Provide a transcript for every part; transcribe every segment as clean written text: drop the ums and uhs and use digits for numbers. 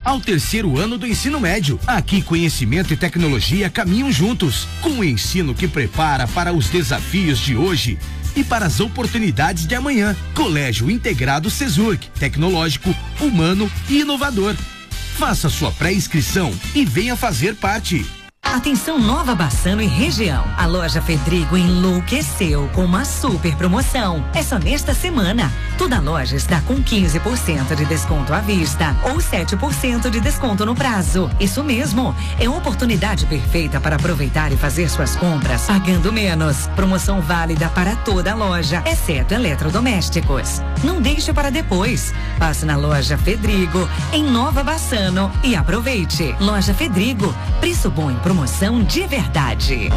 ao terceiro ano do ensino médio. Aqui conhecimento e tecnologia caminham juntos, com um ensino que prepara para os desafios de hoje e para as oportunidades de amanhã. Colégio Integrado Cesurc, tecnológico, humano e inovador. Faça sua pré-inscrição e venha fazer parte. Atenção Nova Bassano e região. A loja Fedrigo enlouqueceu com uma super promoção. É só nesta semana. Toda a loja está com 15% de desconto à vista ou 7% de desconto no prazo. Isso mesmo. É uma oportunidade perfeita para aproveitar e fazer suas compras pagando menos. Promoção válida para toda a loja, exceto eletrodomésticos. Não deixe para depois. Passe na loja Fedrigo em Nova Bassano e aproveite. Loja Fedrigo. Preço bom em promoção de verdade.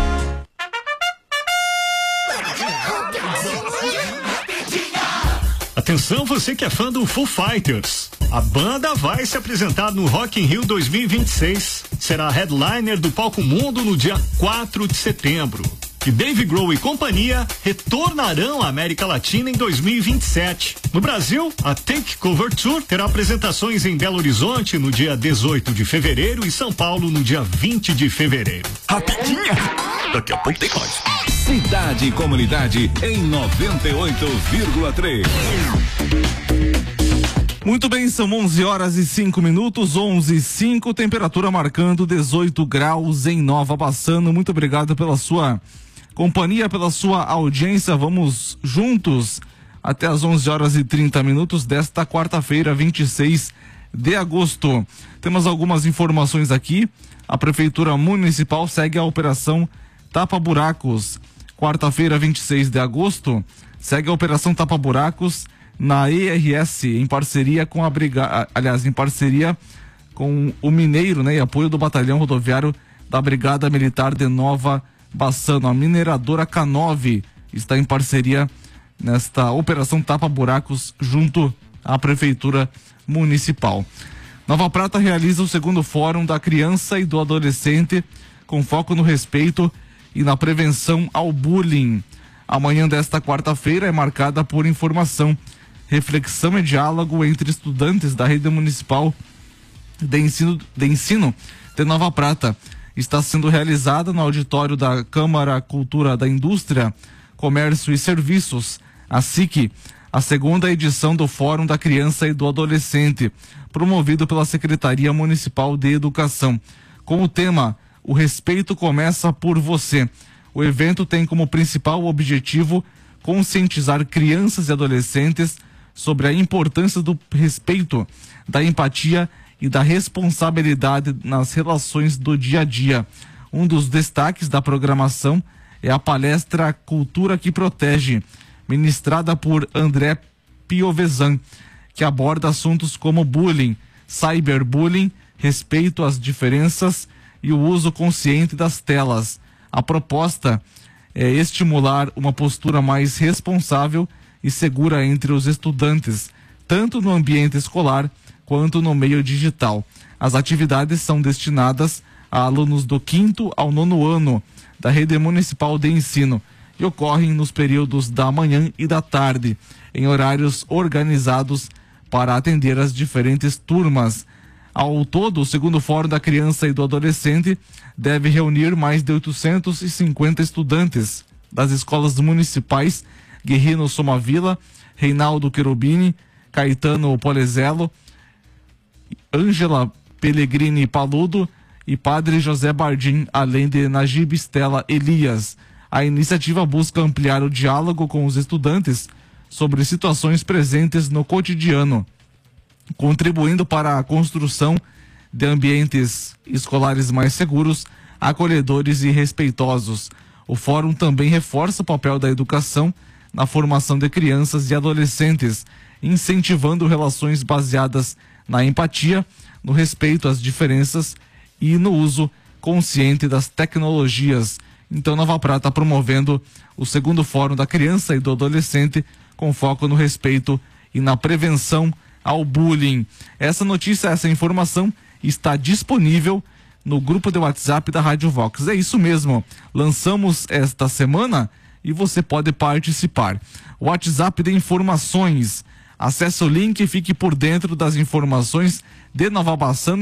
Atenção, você que é fã do Foo Fighters. A banda vai se apresentar no Rock in Rio 2026. Será headliner do Palco Mundo no dia 4 de setembro. E Dave Grohl e companhia retornarão à América Latina em 2027. No Brasil, a Take Cover Tour terá apresentações em Belo Horizonte no dia 18 de fevereiro e São Paulo no dia 20 de fevereiro. Rapidinha! Daqui a pouco tem mais. Cidade e Comunidade em 98,3. Muito bem, são 11h05, 11h05, temperatura marcando 18 graus em Nova Bassano. Muito obrigado pela sua companhia, pela sua audiência. Vamos juntos até as 11h30 desta quarta-feira, 26 de agosto. Temos algumas informações aqui. A Prefeitura Municipal segue a operação Tapa Buracos. Quarta-feira, 26 de agosto, segue a operação Tapa Buracos na ERS, em parceria com em parceria com o Mineiro, né, e apoio do Batalhão Rodoviário da Brigada Militar de Nova Bassano. A mineradora K9 está em parceria nesta operação Tapa Buracos junto à Prefeitura Municipal. Nova Prata realiza o segundo Fórum da Criança e do Adolescente com foco no respeito e na prevenção ao bullying. Amanhã desta quarta-feira é marcada por informação, reflexão e diálogo entre estudantes da Rede Municipal de Ensino de Nova Prata. Está sendo realizada no auditório da Câmara Cultura da Indústria, Comércio e Serviços, a SIC, a segunda edição do Fórum da Criança e do Adolescente, promovido pela Secretaria Municipal de Educação, com o tema O Respeito Começa por Você. O evento tem como principal objetivo conscientizar crianças e adolescentes sobre a importância do respeito, da empatia e da responsabilidade nas relações do dia a dia. Um dos destaques da programação é a palestra Cultura que Protege, ministrada por André Piovesan, que aborda assuntos como bullying, cyberbullying, respeito às diferenças e o uso consciente das telas. A proposta é estimular uma postura mais responsável e segura entre os estudantes, tanto no ambiente escolar quanto no meio digital. As atividades são destinadas a alunos do 5º ao 9º ano da Rede Municipal de Ensino e ocorrem nos períodos da manhã e da tarde, em horários organizados para atender as diferentes turmas. Ao todo, o segundo Fórum da Criança e do Adolescente deve reunir mais de 850 estudantes das escolas municipais Guerrino Somavila, Reinaldo Cherubini, Caetano Polezelo, Ângela Pellegrini Paludo e Padre José Bardim, além de Najib Stella Elias. A iniciativa busca ampliar o diálogo com os estudantes sobre situações presentes no cotidiano, contribuindo para a construção de ambientes escolares mais seguros, acolhedores e respeitosos. O fórum também reforça o papel da educação na formação de crianças e adolescentes, incentivando relações baseadas na empatia, no respeito às diferenças e no uso consciente das tecnologias. Então, Nova Prata promovendo o segundo Fórum da Criança e do Adolescente com foco no respeito e na prevenção ao bullying. Essa notícia, essa informação está disponível no grupo de WhatsApp da Rádio Vox. É isso mesmo, lançamos esta semana e você pode participar. WhatsApp de informações. Acesse o link e fique por dentro das informações de Nova Bassano